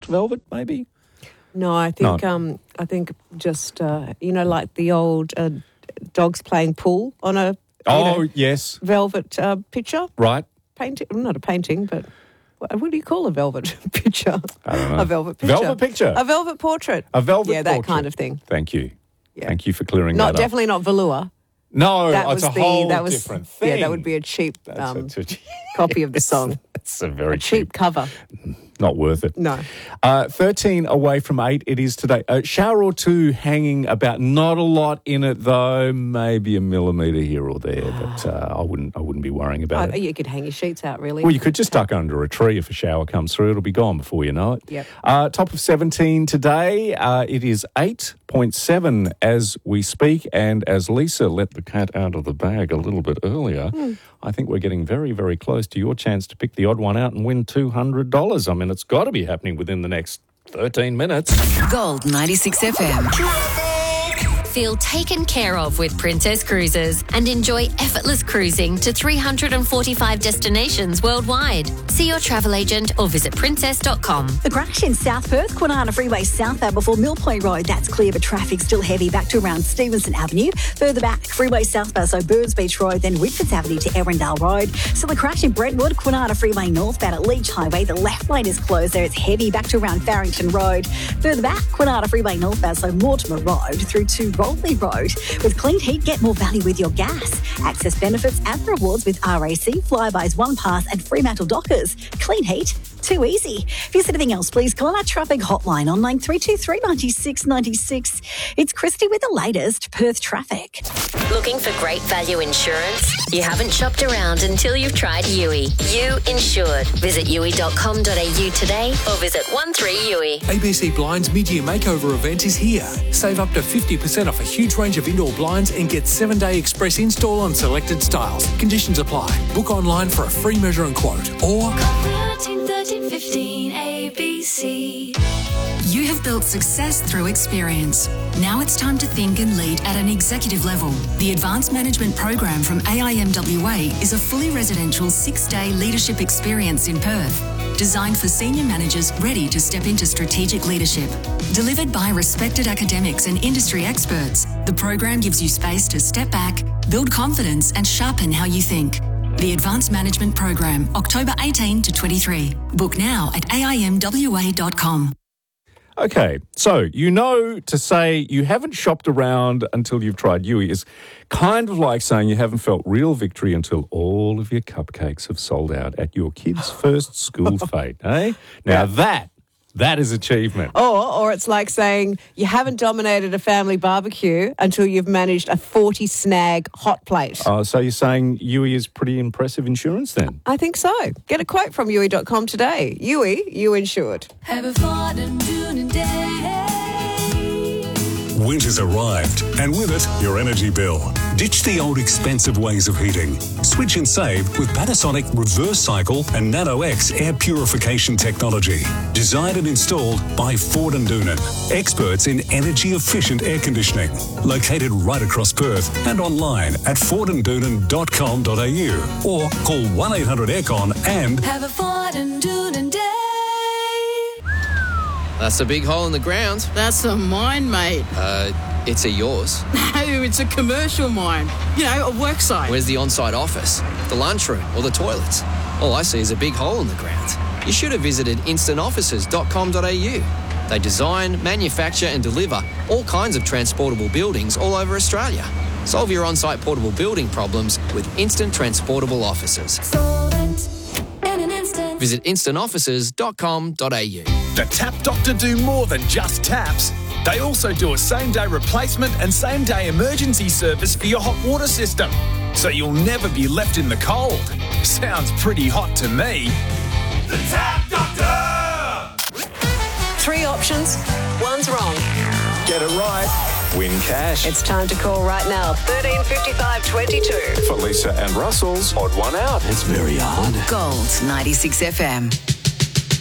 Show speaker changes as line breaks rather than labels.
velvet, maybe?
No, I think just like the old dogs playing pool on a
yes,
velvet picture.
Right.
Painting, not a painting, but what do you call a velvet picture?
I don't know.
A velvet picture.
Velvet picture.
A velvet portrait.
A velvet
portrait.
portrait.
Yeah, that kind of thing.
Thank you.
Yeah.
Thank you for clearing that up.
Definitely not velour.
No, it's a whole different thing.
Yeah, that would be a cheap copy of the song.
It's a very
cheap cover.
Not worth it.
No.
13 away from 8 it is today. A shower or two hanging about. Not a lot in it, though. Maybe a millimetre here or there, but I wouldn't be worrying about it.
You could hang your sheets out, really.
Well, you could just duck under a tree if a shower comes through. It'll be gone before you know it.
Yep.
Top of 17 today. It is 8.7 as we speak, and as Lisa let the cat out of the bag a little bit earlier, I think we're getting very, very close to your chance to pick the odd one out and win $200. I mean, it's got to be happening within the next 13 minutes.
Gold 96 FM. Feel taken care of with Princess Cruises and enjoy effortless cruising to 345 destinations worldwide. See your travel agent or visit princess.com.
The crash in South Perth, Kwinana Freeway southbound before Millpoint Road. That's clear, but traffic still heavy back to around Stevenson Avenue. Further back, Freeway southbound, so Burns Beach Road, then Whitfords Avenue to Erindale Road. So the crash in Brentwood, Kwinana Freeway northbound at Leach Highway. The left lane is closed there. It's heavy back to around Farrington Road. Further back, Kwinana Freeway northbound, so Mortimer Road through to Roley Road. With Clean Heat, get more value with your gas. Access benefits and rewards with RAC, Flybys, One Pass and Fremantle Dockers. Clean Heat, too easy. If there's anything else, please call our traffic hotline on 9323 96 96. It's Christy with the latest Perth traffic.
Looking for great value insurance? You haven't shopped around until you've tried Yui. You Insured. Visit yui.com.au today or visit 13Yui.
ABC Blinds mid-year makeover event is here. Save up to 50% off a huge range of indoor blinds and get 7-day express install on selected styles. Conditions apply. Book online for a free measure and quote or
13 15 ABC.
You have built success through experience. Now it's time to think and lead at an executive level. The Advanced Management Program from AIMWA is a fully residential 6-day leadership experience in Perth, designed for senior managers ready to step into strategic leadership. Delivered by respected academics and industry experts, the program gives you space to step back, build confidence and sharpen how you think. The Advanced Management Program, October 18 to 23. Book now at aimwa.com.
Okay, so to say you haven't shopped around until you've tried Yui is kind of like saying you haven't felt real victory until all of your cupcakes have sold out at your kid's first school fete, eh? Now that is achievement.
Or it's like saying you haven't dominated a family barbecue until you've managed a 40-snag hot plate.
So you're saying Yui is pretty impressive insurance then?
I think so. Get a quote from Yui.com today. Yui, you insured.
Have a fun and doing day.
Winter's arrived, and with it, your energy bill. Ditch the old expensive ways of heating. Switch and save with Panasonic Reverse Cycle and Nano X air purification technology. Designed and installed by Ford & Doonan, experts in energy-efficient air conditioning. Located right across Perth and online at fordanddoonan.com.au or call 1-800-AIRCON and
have a Ford and Doonan day.
That's a big hole in the ground.
That's a mine, mate.
It's a yours.
No, it's a commercial mine. You know, a work site.
Where's the on-site office, the lunchroom or the toilets? All I see is a big hole in the ground. You should have visited instantoffices.com.au. They design, manufacture and deliver all kinds of transportable buildings all over Australia. Solve your on-site portable building problems with Instant Transportable Offices. Visit instantoffices.com.au.
The Tap Doctor do more than just taps. They also do a same-day replacement and same-day emergency service for your hot water system, so you'll never be left in the cold. Sounds pretty hot to me. The Tap Doctor!
3 options, one's wrong.
Get it right. Win cash.
It's time to call right now. 13 55 22.
For Lisa and Russell's odd one out.
it's very hard.
Gold 96 FM.